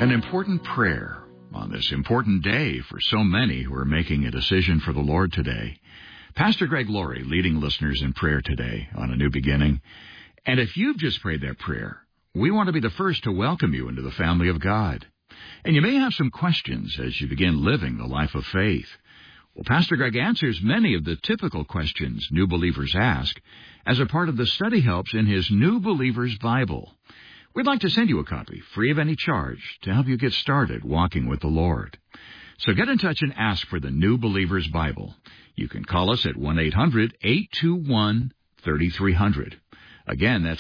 An important prayer on this important day for so many who are making a decision for the Lord today. Pastor Greg Laurie leading listeners in prayer today on A New Beginning. And if you've just prayed that prayer, we want to be the first to welcome you into the family of God. And you may have some questions as you begin living the life of faith. Well, Pastor Greg answers many of the typical questions new believers ask as a part of the study helps in his New Believer's Bible. We'd like to send you a copy, free of any charge, to help you get started walking with the Lord. So get in touch and ask for the New Believer's Bible. You can call us at 1-800-821-3300. Again, that's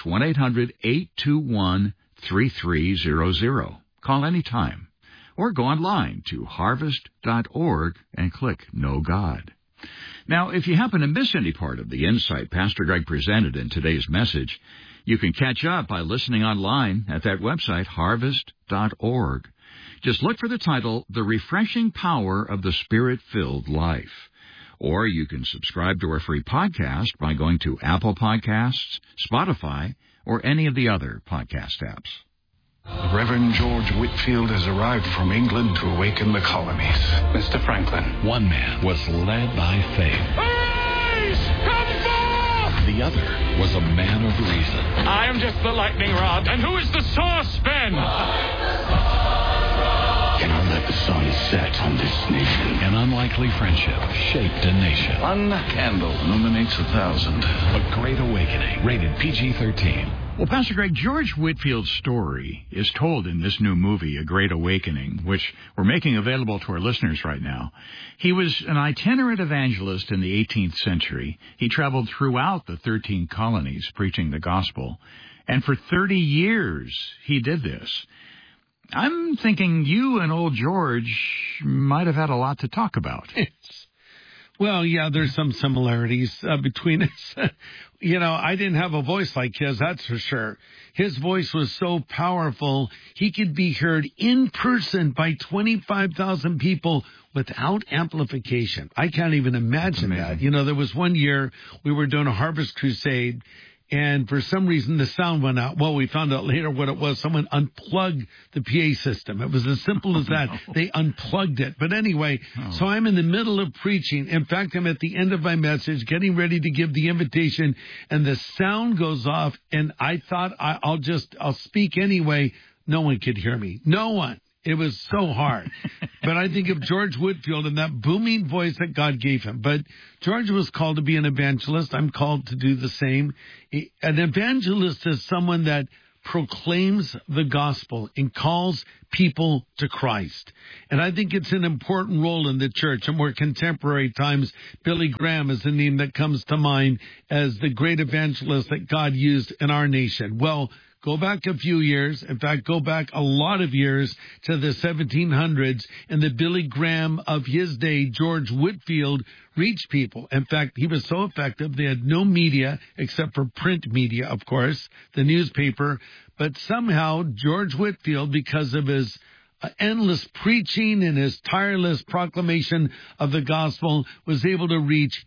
1-800-821-3300. Call anytime. Or go online to harvest.org and click Know God. Now, if you happen to miss any part of the insight Pastor Greg presented in today's message, you can catch up by listening online at that website, harvest.org. Just look for the title, The Refreshing Power of the Spirit-Filled Life. Or you can subscribe to our free podcast by going to Apple Podcasts, Spotify, or any of the other podcast apps. Reverend George Whitefield has arrived from England to awaken the colonies. Mr. Franklin. One man was led by faith. Arise! Come forth! The other was a man of reason. I am just the lightning rod. And who is the saucepan? Cannot let the sun set on this nation. An unlikely friendship shaped a nation. One candle illuminates 1,000. A Great Awakening. Rated PG-13. Well, Pastor Greg, George Whitefield's story is told in this new movie, A Great Awakening, which we're making available to our listeners right now. He was an itinerant evangelist in the 18th century. He traveled throughout the 13 colonies preaching the gospel. And for 30 years, he did this. I'm thinking you and old George might have had a lot to talk about. Well, yeah, there's some similarities between us. I didn't have a voice like his, that's for sure. His voice was so powerful, he could be heard in person by 25,000 people without amplification. I can't even imagine that. There was one year we were doing a harvest crusade, and for some reason the sound went out. Well, we found out later what it was. Someone unplugged the PA system. It was as simple as that. They unplugged it. But anyway, so I'm in the middle of preaching. In fact, I'm at the end of my message, getting ready to give the invitation, and the sound goes off, and I thought I'll speak anyway. No one could hear me. No one. It was so hard. But I think of George Whitefield and that booming voice that God gave him. But George was called to be an evangelist. I'm called to do the same. An evangelist is someone that proclaims the gospel and calls people to Christ. And I think it's an important role in the church. In more contemporary times, Billy Graham is the name that comes to mind as the great evangelist that God used in our nation. Well, go back a few years. In fact, go back a lot of years to the 1700s, and the Billy Graham of his day, George Whitefield, reached people. In fact, he was so effective, they had no media except for print media, of course, the newspaper. But somehow, George Whitefield, because of his endless preaching and his tireless proclamation of the gospel, was able to reach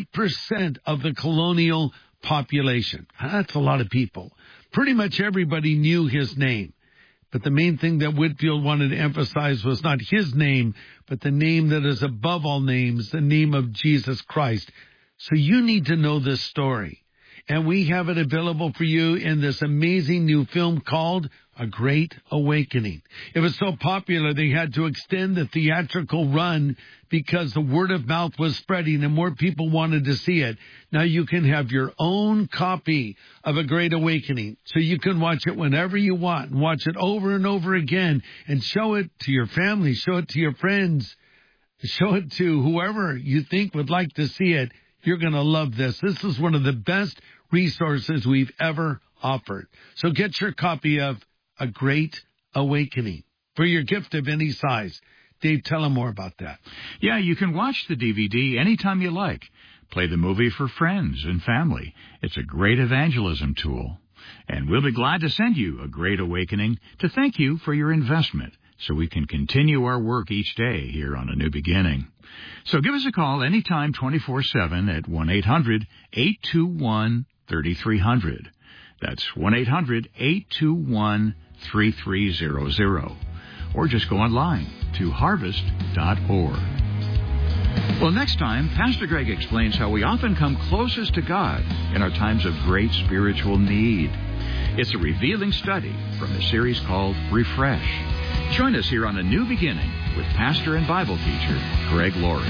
80% of the colonial population. That's a lot of people. Pretty much everybody knew his name. But the main thing that Whitefield wanted to emphasize was not his name, but the name that is above all names, the name of Jesus Christ. So you need to know this story. And we have it available for you in this amazing new film called A Great Awakening. It was so popular they had to extend the theatrical run because the word of mouth was spreading and more people wanted to see it. Now you can have your own copy of A Great Awakening, so you can watch it whenever you want and watch it over and over again and show it to your family, show it to your friends, show it to whoever you think would like to see it. You're going to love this. This is one of the best resources we've ever offered. So get your copy of A Great Awakening for your gift of any size. Dave, tell them more about that. Yeah, you can watch the DVD anytime you like. Play the movie for friends and family. It's a great evangelism tool. And we'll be glad to send you A Great Awakening to thank you for your investment so we can continue our work each day here on A New Beginning. So give us a call anytime 24/7 at 1-800-821-3300. That's 1-800-821-3300. or just go online to harvest.org. Well, next time, Pastor Greg explains how we often come closest to God in our times of great spiritual need. It's a revealing study from a series called Refresh. Join us here on A New Beginning with pastor and Bible teacher Greg Laurie.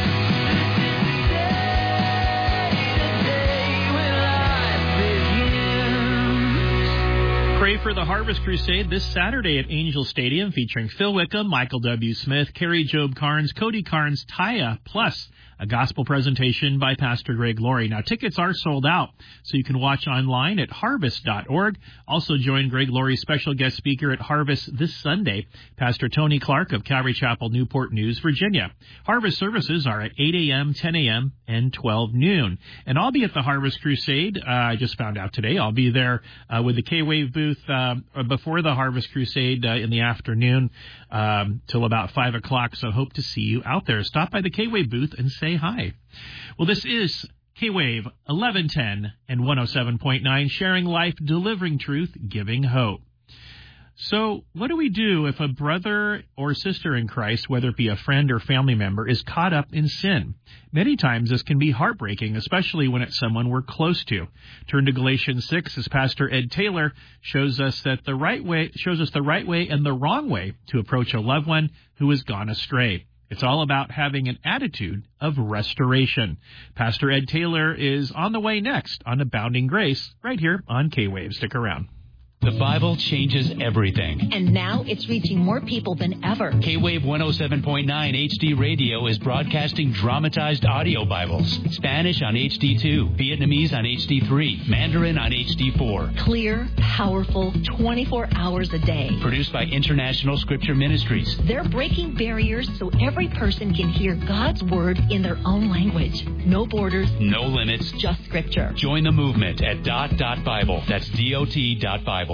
Pray for the Harvest Crusade this Saturday at Angel Stadium, featuring Phil Wickham, Michael W. Smith, Carrie Job Carnes, Cody Carnes, Taya, plus a gospel presentation by Pastor Greg Laurie. Now, tickets are sold out, so you can watch online at harvest.org. Also join Greg Laurie's special guest speaker at Harvest this Sunday, Pastor Tony Clark of Calvary Chapel, Newport News, Virginia. Harvest services are at 8 a.m., 10 a.m., and 12 noon. And I'll be at the Harvest Crusade. I just found out today. I'll be there with the K-Wave booth before the Harvest Crusade in the afternoon till about 5 o'clock, so hope to see you out there. Stop by the K-Wave booth and say hi. Well, this is K-Wave 1110 and 107.9, sharing life, delivering truth, giving hope. So what do we do if a brother or sister in Christ, whether it be a friend or family member, is caught up in sin? Many times this can be heartbreaking, especially when it's someone we're close to. Turn to Galatians 6 as Pastor Ed Taylor shows us the right way and the wrong way to approach a loved one who has gone astray. It's all about having an attitude of restoration. Pastor Ed Taylor is on the way next on Abounding Grace right here on K-Wave. Stick around. The Bible changes everything. And now it's reaching more people than ever. K-Wave 107.9 HD Radio is broadcasting dramatized audio Bibles. Spanish on HD2, Vietnamese on HD3, Mandarin on HD4. Clear, powerful, 24 hours a day. Produced by International Scripture Ministries. They're breaking barriers so every person can hear God's Word in their own language. No borders. No limits. Just Scripture. Join the movement at .Bible. That's DOT.Bible.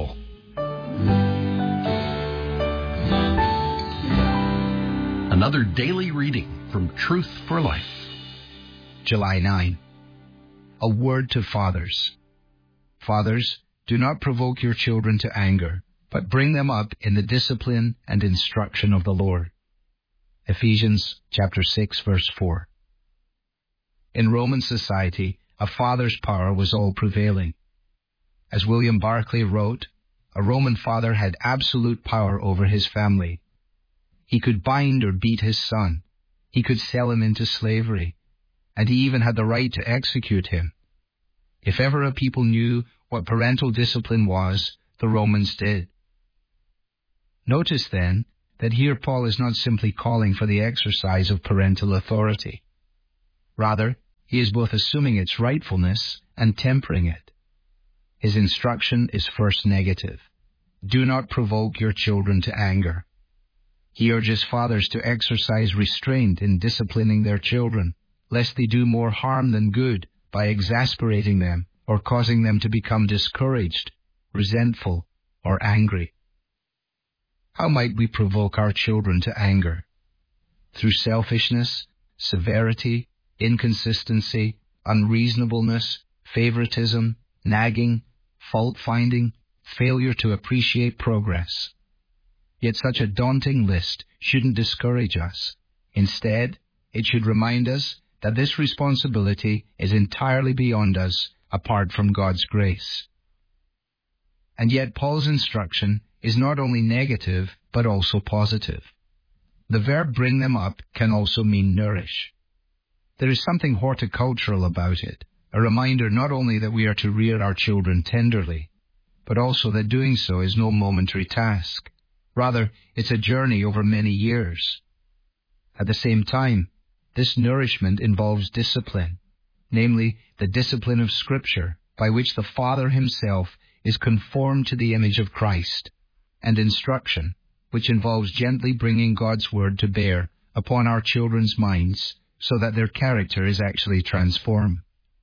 Another daily reading from Truth for Life. July 9. A word to fathers. Fathers, do not provoke your children to anger, but bring them up in the discipline and instruction of the Lord. Ephesians chapter 6, verse 4. In Roman society, a father's power was all prevailing. As William Barclay wrote, a Roman father had absolute power over his family. He could bind or beat his son. He could sell him into slavery. And he even had the right to execute him. If ever a people knew what parental discipline was, the Romans did. Notice then that here Paul is not simply calling for the exercise of parental authority. Rather, he is both assuming its rightfulness and tempering it. His instruction is first negative. Do not provoke your children to anger. He urges fathers to exercise restraint in disciplining their children, lest they do more harm than good by exasperating them or causing them to become discouraged, resentful, or angry. How might we provoke our children to anger? Through selfishness, severity, inconsistency, unreasonableness, favoritism, nagging, fault-finding, failure to appreciate progress. Yet such a daunting list shouldn't discourage us. Instead, it should remind us that this responsibility is entirely beyond us, apart from God's grace. And yet Paul's instruction is not only negative, but also positive. The verb bring them up can also mean nourish. There is something horticultural about it, a reminder not only that we are to rear our children tenderly, but also that doing so is no momentary task. Rather, it's a journey over many years. At the same time, this nourishment involves discipline, namely the discipline of Scripture, by which the Father himself is conformed to the image of Christ, and instruction, which involves gently bringing God's Word to bear upon our children's minds so that their character is actually transformed.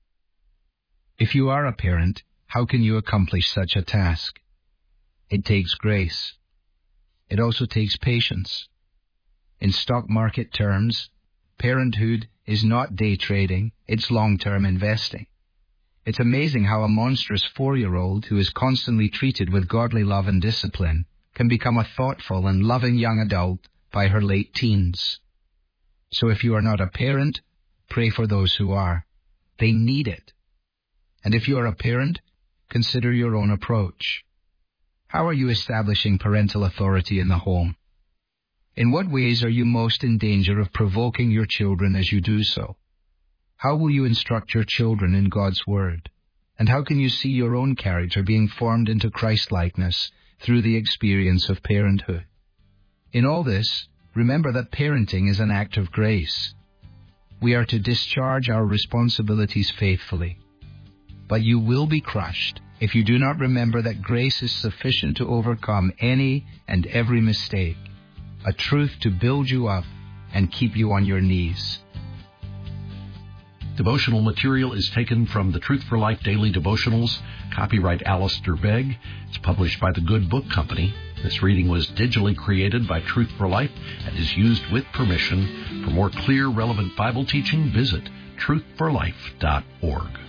If you are a parent, how can you accomplish such a task? It takes grace. It also takes patience. In stock market terms, parenthood is not day trading, it's long-term investing. It's amazing how a monstrous 4-year-old who is constantly treated with godly love and discipline can become a thoughtful and loving young adult by her late teens. So if you are not a parent, pray for those who are. They need it. And if you are a parent, consider your own approach. How are you establishing parental authority in the home? In what ways are you most in danger of provoking your children as you do so? How will you instruct your children in God's Word? And how can you see your own character being formed into Christ-likeness through the experience of parenthood? In all this, remember that parenting is an act of grace. We are to discharge our responsibilities faithfully. But you will be crushed if you do not remember that grace is sufficient to overcome any and every mistake, a truth to build you up and keep you on your knees. Devotional material is taken from the Truth for Life Daily Devotionals, copyright Alistair Begg. It's published by the Good Book Company. This reading was digitally created by Truth for Life and is used with permission. For more clear, relevant Bible teaching, visit truthforlife.org.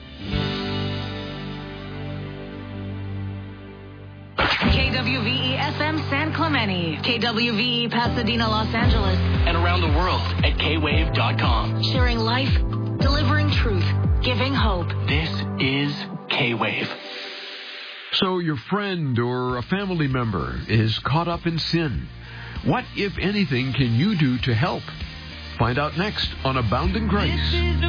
KWVE-FM San Clemente, KWVE Pasadena, Los Angeles, and around the world at kwave.com. Sharing life, delivering truth, giving hope. This is K-Wave. So your friend or a family member is caught up in sin. What, if anything, can you do to help? Find out next on Abounding Grace.